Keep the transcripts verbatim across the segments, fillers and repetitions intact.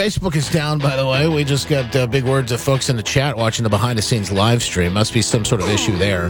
Facebook is down, by the way. We just got uh, big words of folks in the chat watching the behind-the-scenes live stream. Must be some sort of issue there.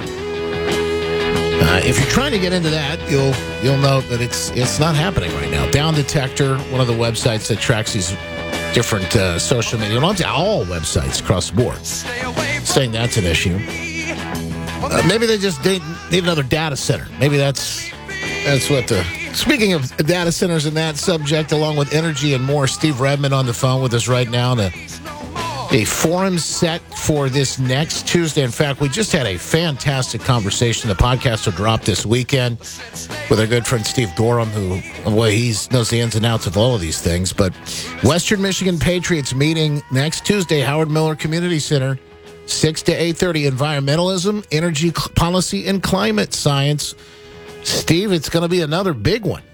Uh, if you're trying to get into that, you'll you'll note that it's it's not happening right now. Down Detector, one of the websites that tracks these different uh, social media, not all websites across the board, saying that's an issue. Uh, maybe they just need, need another data center. Maybe that's that's what the... Speaking of data centers and that subject, along with energy and more, Steve Redmond on the phone with us right now. The, a forum set for this next Tuesday. In fact, we just had a fantastic conversation. The podcast will drop this weekend with our good friend Steve Gorham, who, well, he knows the ins and outs of all of these things. But Western Michigan Patriots meeting next Tuesday, Howard Miller Community Center, six to eight thirty, environmentalism, energy policy, and climate science. Steve, it's going to be another big one.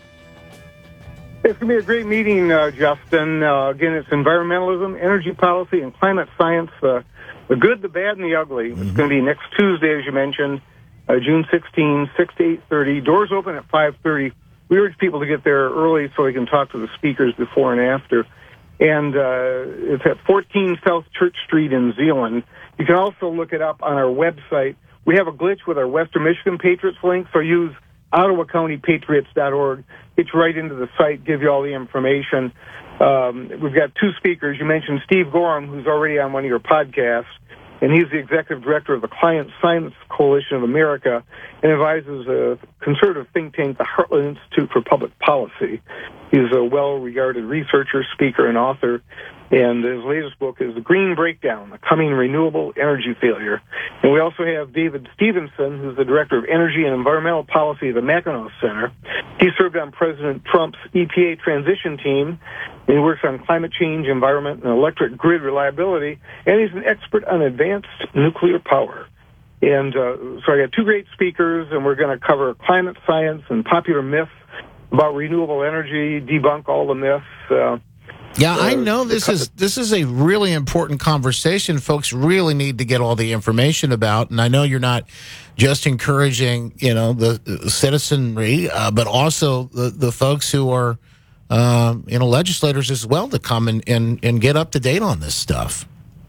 It's going to be a great meeting, uh, Justin. Uh, again, it's environmentalism, energy policy, and climate science, uh, the good, the bad, and the ugly. Mm-hmm. It's going to be next Tuesday, as you mentioned, uh, June sixteenth, six to eight thirty. Doors open at five thirty. We urge people to get there early so they can talk to the speakers before and after. And uh, it's at fourteen South Church Street in Zeeland. You can also look it up on our website. We have a glitch with our Western Michigan Patriots link, so use Ottawa County Patriots dot org. It's right into the site, give you all the information. Um, we've got two speakers. You mentioned Steve Gorham, who's already on one of your podcasts, and he's the executive director of the Climate Science Coalition of America and advises a conservative think tank, the Heartland Institute for Public Policy. He's a well-regarded researcher, speaker, and author. And his latest book is The Green Breakdown, The Coming Renewable Energy Failure. And we also have David Stevenson, who's the Director of Energy and Environmental Policy at the Mackinac Center. He served on President Trump's E P A transition team, and he works on climate change, environment, and electric grid reliability, and he's an expert on advanced nuclear power. And uh, so I got two great speakers, and we're going to cover climate science and popular myths about renewable energy, debunk all the myths. Uh, Yeah, I know this is this is a really important conversation folks really need to get all the information about, and I know you're not just encouraging, you know, the, the citizenry, uh, but also the, the folks who are, uh, you know, legislators as well to come and, and, and get up to date on this stuff.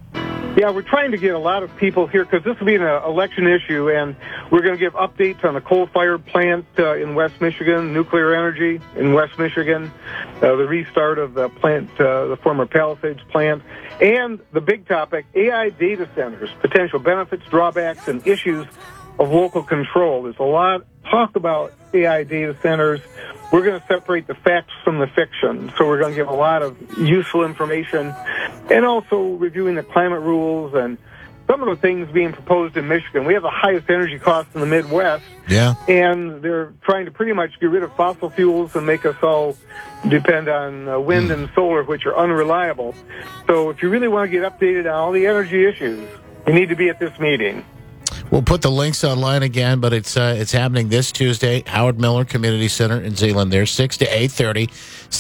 Yeah, we're trying to get a lot of people here because this will be an uh, election issue, and we're going to give updates on the coal-fired plant uh, in West Michigan, nuclear energy in West Michigan, uh, the restart of the plant, uh, the former Palisades plant, and the big topic, A I data centers, potential benefits, drawbacks, and issues of local control. There's a lot of talk about A I data centers. We're going to separate the facts from the fiction, so we're going to give a lot of useful information, and also reviewing the climate rules and some of the things being proposed in Michigan. We have the highest energy costs in the Midwest, yeah, and they're trying to pretty much get rid of fossil fuels and make us all depend on uh, wind mm. and solar, which are unreliable. So if you really want to get updated on all the energy issues, you need to be at this meeting. We'll put the links online again, but it's uh, it's happening this Tuesday, Howard Miller Community Center in Zeeland. There, six to eight thirty.